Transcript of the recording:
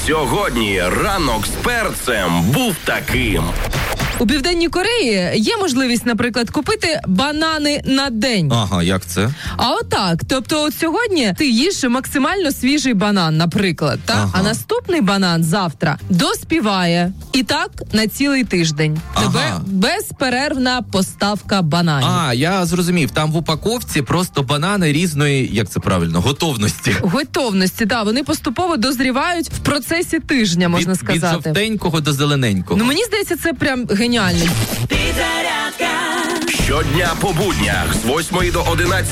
Сьогодні ранок з перцем був таким. У Південній Кореї є можливість, наприклад, купити банани на день. Ага, як це? А отак, тобто от сьогодні ти їш максимально свіжий банан, наприклад, та? Ага. А наступний банан завтра доспіває. І так на цілий тиждень. Ага. Тебе безперервна поставка бананів. А, я зрозумів, там в упаковці просто банани різної, як це правильно, готовності. Готовності, так, вони поступово дозрівають в процесі тижня, можна Від сказати. жовтенького до зелененького. Ну, мені здається, це прям геніально. Щодня по буднях з 8 до 11